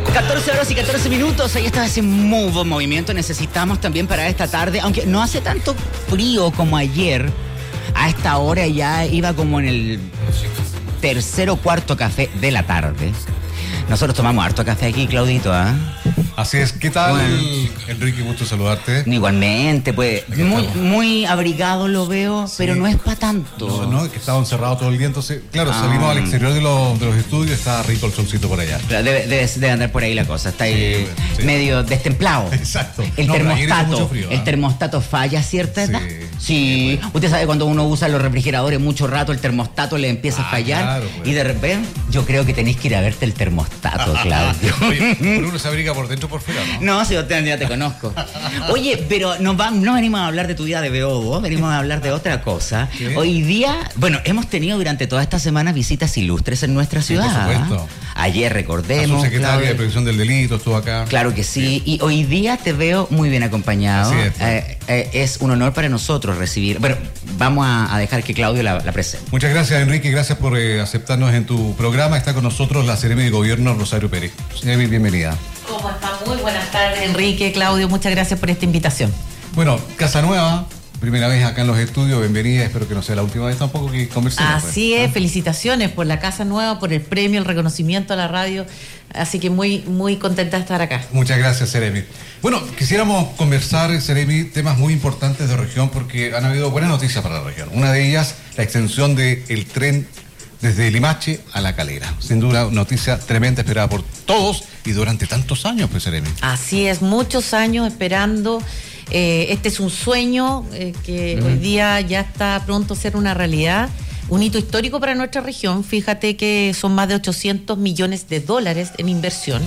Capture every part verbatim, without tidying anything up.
catorce horas y catorce minutos, ahí está ese muy buen movimiento. Necesitamos también para esta tarde, aunque no hace tanto frío como ayer, a esta hora ya iba como en el tercer o cuarto café de la tarde. Nosotros tomamos harto café aquí, Claudito, ¿ah? ¿eh? Así es, ¿qué tal, Bueno. Enrique? Gusto saludarte. Igualmente, pues, muy, muy abrigado lo veo, Sí. pero no es para tanto. No, no, es que estaba encerrado todo el día, entonces, claro, Ah. salimos al exterior de los, de los estudios, está rico el solcito por allá. Debe, debe, debe andar por ahí la cosa, está ahí Sí, sí. medio destemplado. Exacto. El No, pero ayer hizo termostato, mucho frío, el ¿ah? termostato falla a cierta Sí. edad. Sí, Sí, pues. usted sabe cuando uno usa los refrigeradores mucho rato, el termostato le empieza a Ah, fallar claro, pues. y de repente yo creo que tenéis que ir a verte el termostato, Claudio. Oye, pero uno se abriga por dentro o por fuera, ¿no? No, si yo te, ya te conozco. Oye, pero no, va, no venimos a hablar de tu vida de Beobo, venimos a hablar de otra cosa. ¿Qué? Hoy día, bueno, hemos tenido durante toda esta semana visitas ilustres en nuestra Sí, por ciudad. supuesto. Ayer La recordemos. subsecretaria Claudio. de Prevención del Delito estuvo acá. Claro que sí. Y hoy día te veo muy bien acompañado. Así es. Eh, eh, es un honor para nosotros recibir. Bueno, vamos a, a dejar que Claudio la, la presente. Muchas gracias, Enrique, gracias por eh, aceptarnos en tu programa. Está con nosotros la Seremi de Gobierno, Rosario Pérez. Seremi, bienvenida. ¿Cómo está? Muy buenas tardes, Enrique, Claudio, muchas gracias por esta invitación. Bueno, Casa Nueva, primera vez acá en los estudios, bienvenida, espero que no sea la última vez tampoco que conversemos. Así pues. es, felicitaciones por la Casa Nueva, por el premio, el reconocimiento a la radio, así que muy, muy contenta de estar acá. Muchas gracias, Seremi. Bueno, quisiéramos conversar, Seremi, temas muy importantes de región porque han habido buenas noticias para la región. Una de ellas, la extensión del tren desde Limache a La Calera. Sin duda, una noticia tremenda esperada por todos y durante tantos años, pues, Seremi. Así es, muchos años esperando. Eh, este es un sueño eh, que hoy día ya está pronto a ser una realidad. Un hito histórico para nuestra región. Fíjate que son más de ochocientos millones de dólares en inversión,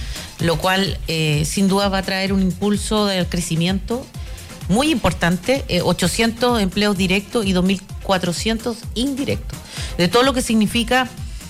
lo cual eh, sin duda va a traer un impulso del crecimiento muy importante, eh, ochocientos empleos directos y dos mil cuatrocientos indirectos. De todo lo que significa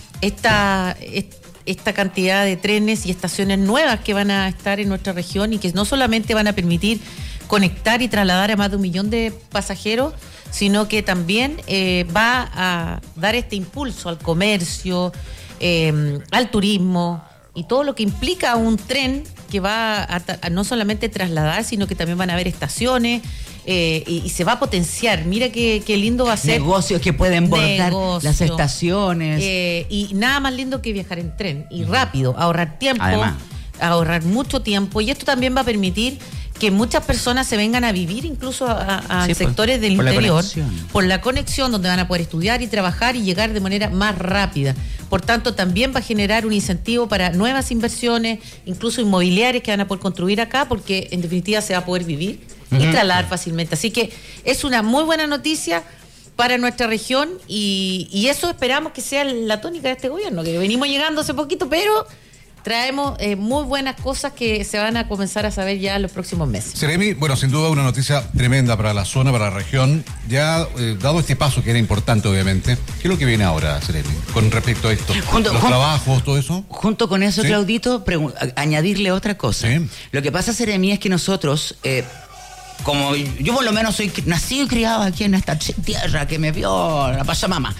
esta, esta cantidad de trenes y estaciones nuevas que van a estar en nuestra región y que no solamente van a permitir conectar y trasladar a más de un millón de pasajeros, sino que también eh, va a dar este impulso al comercio, eh, al turismo y todo lo que implica un tren que va a, a no solamente trasladar, sino que también van a haber estaciones eh, y, y se va a potenciar. Mira qué, qué lindo va a ser. Negocios que pueden bordar Negocio. las estaciones. Eh, y nada más lindo que viajar en tren y rápido, ahorrar tiempo, Además. ahorrar mucho tiempo, y esto también va a permitir que muchas personas se vengan a vivir incluso a, a Sí, sectores por- del por la interior conexión. por la conexión, donde van a poder estudiar y trabajar y llegar de manera más rápida. Por tanto, también va a generar un incentivo para nuevas inversiones, incluso inmobiliarias, que van a poder construir acá, porque en definitiva se va a poder vivir y Ujú. trasladar fácilmente. Así que es una muy buena noticia para nuestra región, y, y eso esperamos que sea la tónica de este gobierno, que venimos llegando hace poquito, pero traemos eh, muy buenas cosas que se van a comenzar a saber ya en los próximos meses. Seremi, bueno, sin duda una noticia tremenda para la zona, para la región. Ya eh, dado este paso que era importante, obviamente, ¿qué es lo que viene ahora, Seremi, con respecto a esto? Junto- Los jun- trabajos, todo eso. Junto con eso, Sí. Claudito, pregu- a- añadirle otra cosa. Sí. Lo que pasa, Seremi, es que nosotros, eh, como yo por lo menos soy cri- nacido y criado aquí en esta ch- tierra que me vio la Pachamama,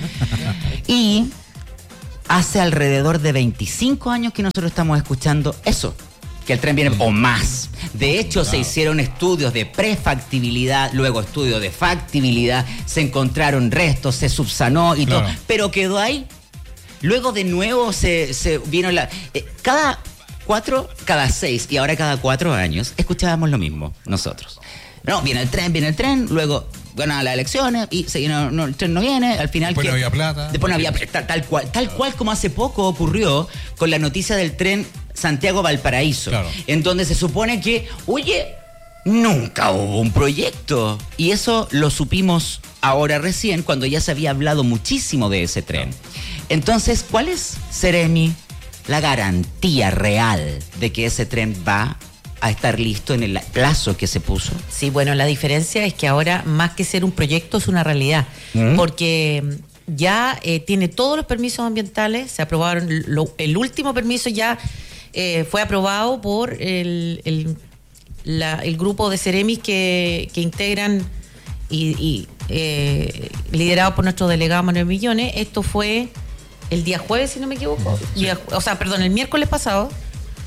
y hace alrededor de veinticinco años que nosotros estamos escuchando eso, que el tren viene o más. De hecho, se hicieron estudios de prefactibilidad, luego estudios de factibilidad, se encontraron restos, se subsanó y Claro. todo, pero quedó ahí. Luego de nuevo se, se vino la... eh, cada cuatro, cada seis y ahora cada cuatro años escuchábamos lo mismo nosotros. No, viene el tren, viene el tren, luego ganan las elecciones y se, no, no, el tren no viene, al final... Después que- no había plata. Después no había plata, tal cual, tal cual como hace poco ocurrió con la noticia del tren Santiago-Valparaíso, Claro. en donde se supone que, oye, nunca hubo un proyecto. Y eso lo supimos ahora recién, cuando ya se había hablado muchísimo de ese tren. Entonces, ¿cuál es, Seremi, la garantía real de que ese tren va a estar listo en el plazo que se puso? Sí, bueno, la diferencia es que ahora, más que ser un proyecto, es una realidad, ¿Mm? porque ya eh, tiene todos los permisos ambientales, se aprobaron, lo- el último permiso ya eh, fue aprobado por el, el, la- el grupo de Ceremis que, que integran y, y eh, liderado por nuestro delegado Manuel Millones. Esto fue el día jueves, si no me equivoco, Día- o sea, perdón, el miércoles pasado.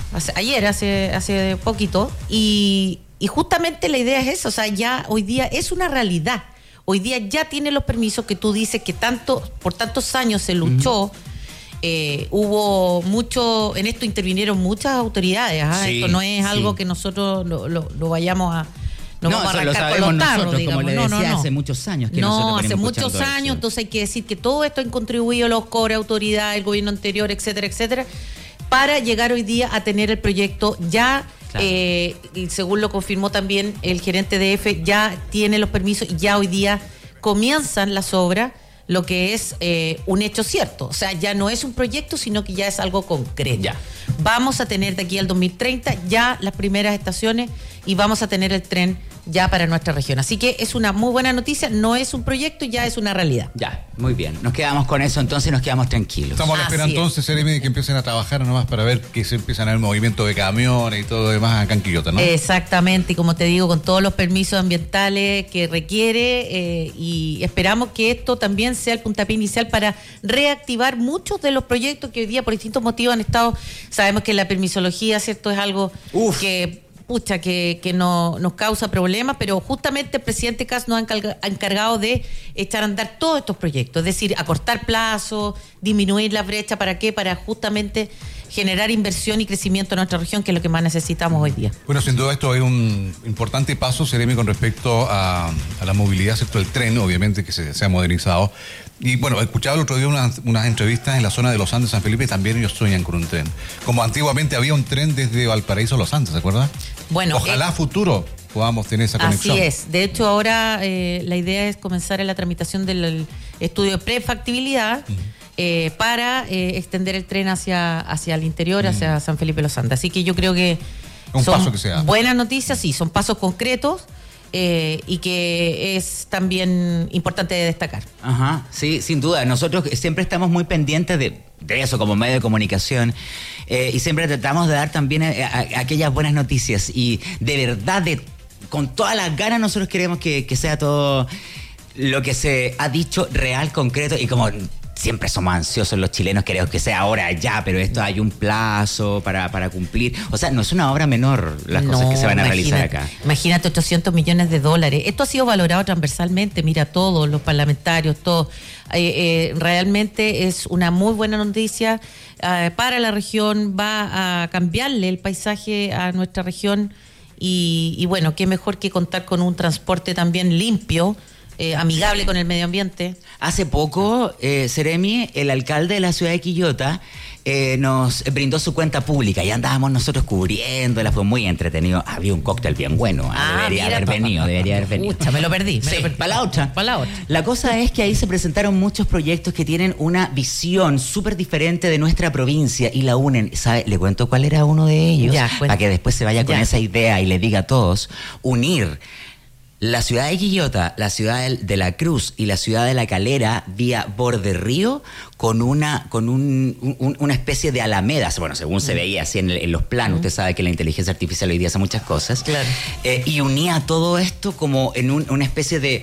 hace, ayer, hace, hace poquito, y, y justamente la idea es esa, o sea, ya hoy día es una realidad. Hoy día ya tiene los permisos que tú dices que tanto por tantos años se luchó. Uh-huh. Eh, hubo mucho, en esto intervinieron muchas autoridades. ¿ah? Sí, esto no es sí. algo que nosotros lo, lo, lo vayamos a. No, no vamos a eso lo arrancar sabemos con los tarros, nosotros, digamos. como le no, decía, no, no. hace muchos años que no, nosotros hace venimos muchos escuchando años, eso. entonces hay que decir que todo esto han contribuido los cobres, autoridades, el gobierno anterior, etcétera, etcétera, para llegar hoy día a tener el proyecto ya. Claro. Eh, y según lo confirmó también el gerente de E F E, ya tiene los permisos y ya hoy día comienzan las obras, lo que es eh, un hecho cierto. O sea, ya no es un proyecto, sino que ya es algo concreto. Ya. Vamos a tener de aquí al dos mil treinta ya las primeras estaciones y vamos a tener el tren ya para nuestra región. Así que es una muy buena noticia, no es un proyecto, ya es una realidad. Ya, muy bien. Nos quedamos con eso, entonces nos quedamos tranquilos. Estamos a la espera Así entonces, Seremi, de que empiecen a trabajar nomás para ver que se empiezan a ver movimiento de camiones y todo lo demás acá en Quillota, ¿no? Exactamente, y como te digo, con todos los permisos ambientales que requiere eh, y esperamos que esto también sea el puntapié inicial para reactivar muchos de los proyectos que hoy día por distintos motivos han estado, sabemos que la permisología, ¿cierto? Es algo Uf. que... pucha, que, que no, nos causa problemas, pero justamente el presidente Kast nos ha encarga, encargado de echar a andar todos estos proyectos, es decir, acortar plazos, disminuir la brecha, ¿para qué? Para justamente generar inversión y crecimiento en nuestra región, que es lo que más necesitamos hoy día. Bueno, sin duda esto es un importante paso, Seremi, con respecto a, a la movilidad, ¿cierto? El tren, obviamente, que se, se ha modernizado. Y bueno, escuchaba el otro día unas, unas entrevistas en la zona de Los Andes, San Felipe, y también ellos sueñan con un tren. Como antiguamente había un tren desde Valparaíso a Los Andes, ¿se acuerda? Bueno, ojalá a eh, futuro podamos tener esa conexión. Así es. De hecho, ahora eh, la idea es comenzar en la tramitación del estudio de prefactibilidad uh-huh. eh, para eh, extender el tren hacia, hacia el interior, uh-huh. hacia San Felipe Los Andes. Así que yo creo que un son paso que sea. buenas noticias, sí, son pasos concretos. Eh, y que es también importante de destacar. Ajá, sí, sin duda. Nosotros siempre estamos muy pendientes de, de eso como medio de comunicación eh, y siempre tratamos de dar también a, a, a aquellas buenas noticias y de verdad, de, con todas las ganas nosotros queremos que, que sea todo lo que se ha dicho real, concreto y como... Siempre somos ansiosos los chilenos, queremos que sea ahora ya, pero esto hay un plazo para, para cumplir. O sea, no es una obra menor las no, cosas que se van a realizar acá. Imagínate, ochocientos millones de dólares. Esto ha sido valorado transversalmente, mira, todos los parlamentarios, todos. Eh, eh, realmente es una muy buena noticia eh, para la región, va a cambiarle el paisaje a nuestra región y, y bueno, qué mejor que contar con un transporte también limpio, Eh, amigable con el medio ambiente. Hace poco, eh, Seremi, el alcalde de la ciudad de Quillota, eh, nos brindó su cuenta pública y andábamos nosotros cubriéndola, fue muy entretenido. Había un cóctel bien bueno, ¿eh? ah, debería mira, haber pa, venido, pa, debería haber venido. Pucha, me lo perdí. Sí, para la otra. Para la otra. La cosa es que ahí se presentaron muchos proyectos que tienen una visión súper diferente de nuestra provincia y la unen. ¿Sabe? Le cuento cuál era uno de ellos, ya, para que después se vaya con ya. esa idea y le diga a todos, unir la ciudad de Quillota, la ciudad de La Cruz y la ciudad de La Calera vía borde río con una con un, un, una especie de alameda, bueno, según se veía así en, el, en los planos, uh-huh. Usted sabe que la inteligencia artificial hoy día hace muchas cosas, claro. eh, y unía todo esto como en un, una especie de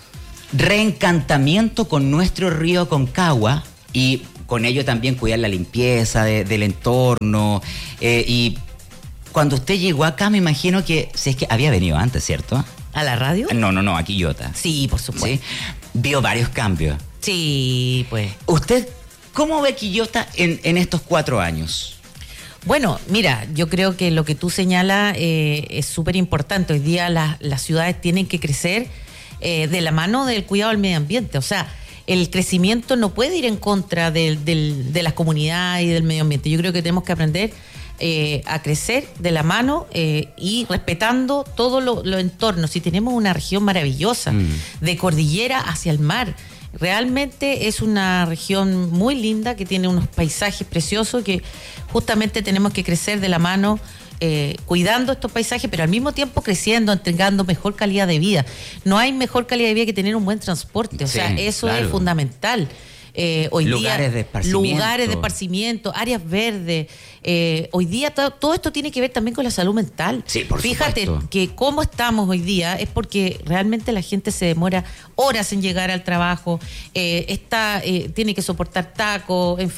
reencantamiento con nuestro río Concagua y con ello también cuidar la limpieza de, del entorno eh, y cuando usted llegó acá me imagino que, si es que había venido antes, ¿cierto? ¿A la radio? No, no, no, a Quillota. Sí, por supuesto. ¿Sí? Vio varios cambios. Sí, pues. ¿Usted cómo ve Quillota en, en estos cuatro años? Bueno, mira, yo creo que lo que tú señalas eh, es súper importante. Hoy día la, las ciudades tienen que crecer eh, de la mano del cuidado del medio ambiente. O sea, el crecimiento no puede ir en contra del, del, de las comunidades y del medio ambiente. Yo creo que tenemos que aprender Eh, a crecer de la mano eh, y respetando todos los lo entornos. Si tenemos una región maravillosa, mm. de cordillera hacia el mar, realmente es una región muy linda que tiene unos paisajes preciosos que justamente tenemos que crecer de la mano eh, cuidando estos paisajes, pero al mismo tiempo creciendo, entregando mejor calidad de vida. No hay mejor calidad de vida que tener un buen transporte, o sí, sea, eso claro. es fundamental. Eh, hoy lugares día, de esparcimiento. Lugares de esparcimiento, áreas verdes. Eh, hoy día to, todo esto tiene que ver también con la salud mental. Sí, por Fíjate supuesto. que cómo estamos hoy día es porque realmente la gente se demora horas en llegar al trabajo, eh, está, eh, tiene que soportar tacos, en fin.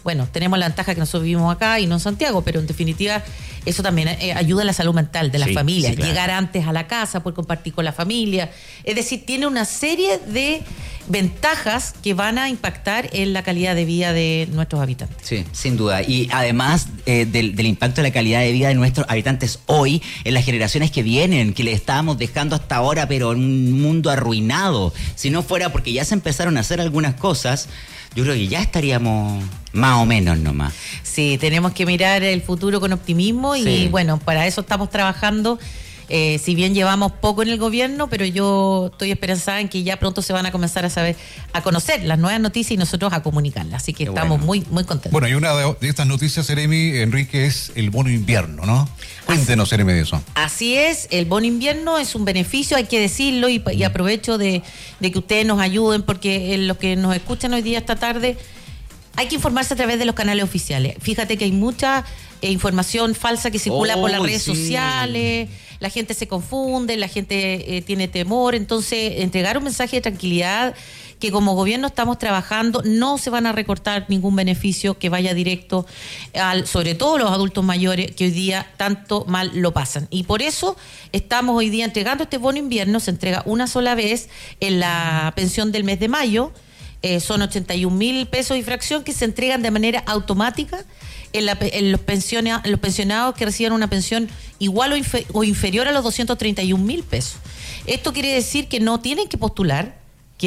bueno, tenemos la ventaja que nosotros vivimos acá y no en Santiago, pero en definitiva eso también eh, ayuda a la salud mental de las Sí, familias, sí, claro. llegar antes a la casa, poder compartir con la familia, es decir, tiene una serie de ventajas que van a impactar en la calidad de vida de nuestros habitantes. Sí, sin duda. Y además eh, del, del impacto de la calidad de vida de nuestros habitantes hoy, en las generaciones que vienen, que le estábamos dejando hasta ahora, pero en un mundo arruinado. Si no fuera porque ya se empezaron a hacer algunas cosas, yo creo que ya estaríamos más o menos nomás. Sí, tenemos que mirar el futuro con optimismo y Sí. bueno, para eso estamos trabajando. Eh, si bien llevamos poco en el gobierno, pero yo estoy esperanzada en que ya pronto se van a comenzar a saber, a conocer las nuevas noticias y nosotros a comunicarlas. Así que Qué estamos bueno. muy, muy contentos. Bueno, y una de, de estas noticias, Seremi, Enrique, es el bono invierno, ¿no? Cuéntenos, Seremi, de eso. Así es, el bono invierno es un beneficio, hay que decirlo, y, y aprovecho de, de que ustedes nos ayuden, porque eh, los que nos escuchan hoy día, esta tarde, hay que informarse a través de los canales oficiales. Fíjate que hay mucha eh, información falsa que circula Oh, por las redes sí. sociales, la gente se confunde, la gente eh, tiene temor, entonces entregar un mensaje de tranquilidad, que como gobierno estamos trabajando, no se van a recortar ningún beneficio que vaya directo al, sobre todo los adultos mayores que hoy día tanto mal lo pasan. Y por eso estamos hoy día entregando este bono invierno, se entrega una sola vez en la pensión del mes de mayo. Eh, son ochenta y un mil pesos y fracción que se entregan de manera automática en, la, en, los pensiona, en los pensionados que reciban una pensión igual o, infer, o inferior a los doscientos treinta y un mil pesos. Esto quiere decir que no tienen que postular,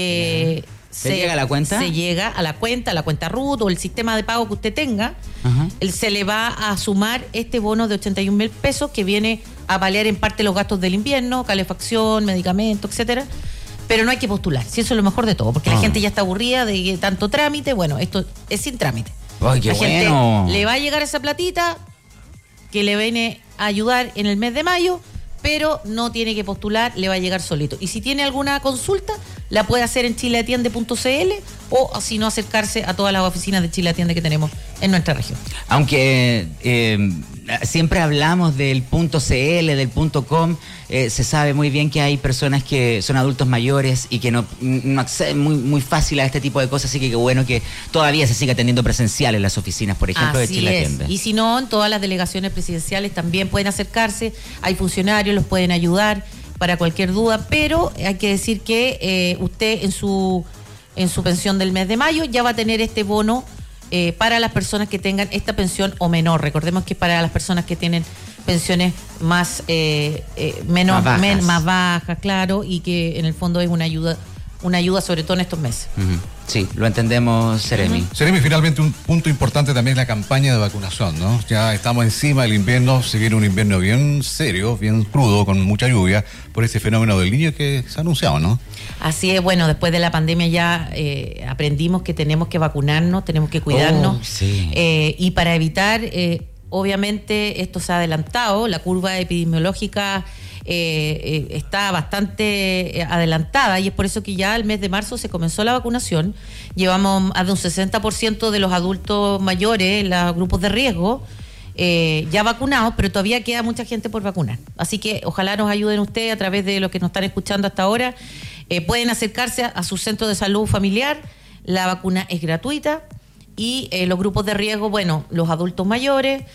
que ¿Se llega a la cuenta? Se llega a la cuenta, a la cuenta R U T o el sistema de pago que usted tenga. Ajá. El, se le va a sumar este bono de ochenta y un mil pesos que viene a paliar en parte los gastos del invierno, calefacción, medicamentos, etcétera. Pero no hay que postular, si eso es lo mejor de todo, porque Ah. la gente ya está aburrida de tanto trámite. Bueno, esto es sin trámite. ¡Ay, qué la gente bueno! le va a llegar esa platita que le viene a ayudar en el mes de mayo, pero no tiene que postular, le va a llegar solito. Y si tiene alguna consulta, la puede hacer en chile atiende punto c l o si no, acercarse a todas las oficinas de Chile Atiende que tenemos en nuestra región. Aunque eh, siempre hablamos del punto .cl, del punto .com, eh, se sabe muy bien que hay personas que son adultos mayores y que no, no acceden muy, muy fácil a este tipo de cosas, así que qué bueno que todavía se siga atendiendo presencial en las oficinas, por ejemplo, Así de Chile es. Atiende. Y si no, en todas las delegaciones presidenciales también pueden acercarse, hay funcionarios, los pueden ayudar para cualquier duda, pero hay que decir que eh, usted en su en su pensión del mes de mayo ya va a tener este bono eh, para las personas que tengan esta pensión o menor. Recordemos que es para las personas que tienen pensiones más eh, eh, menos, Más bajas. men- más bajas, claro, y que en el fondo es una ayuda, una ayuda sobre todo en estos meses. Ujú. Sí, lo entendemos, Seremi. Seremi, finalmente un punto importante también es la campaña de vacunación, ¿no? Ya estamos encima del invierno, se viene un invierno bien serio, bien crudo, con mucha lluvia, por este fenómeno del niño que se ha anunciado, ¿no? Así es, bueno, después de la pandemia ya eh, aprendimos que tenemos que vacunarnos, tenemos que cuidarnos. Oh, sí. Eh, y para evitar, eh, obviamente, esto se ha adelantado, la curva epidemiológica eh, eh, está bastante eh, adelantada y es por eso que ya el mes de marzo se comenzó la vacunación. Llevamos más de un sesenta por ciento de los adultos mayores, los grupos de riesgo, eh, ya vacunados, pero todavía queda mucha gente por vacunar. Así que ojalá nos ayuden ustedes a través de lo que nos están escuchando hasta ahora. Eh, pueden acercarse a, a su centro de salud familiar, la vacuna es gratuita. Y eh, los grupos de riesgo, bueno, los adultos mayores,